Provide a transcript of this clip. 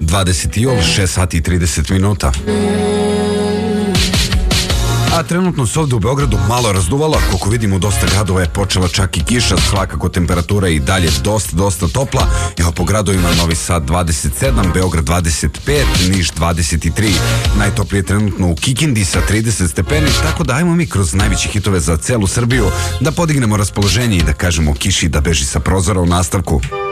20. jul, 6 sati i 30 minuta. A trenutno se ovde u Beogradu malo razduvala, koliko vidimo dosta gradova je počela čak i kiša, svakako temperatura je i dalje dosta topla. Evo po gradovima Novi Sad 27, Beograd 25, Niš 23, najtoplije trenutno u Kikindi sa 30 stepeni, tako da ajmo mi kroz najveće hitove za celu Srbiju da podignemo raspoloženje i da kažemo kiši da beži sa prozora u nastavku.